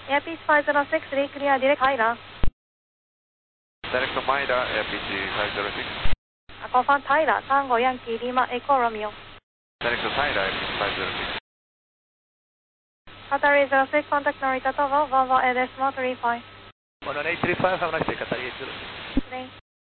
Airpiece 506, clear direct Tyler. Direct to Maida, Airpiece 506. Confirm Tyler, Tango Yankee Lima Echo Romeo. Direct to Tyler, Airpiece 506. Qatar 06, contact Narita Togo, Volvo LS 135. 1835, have a nice day, Qatar 806. Thanks.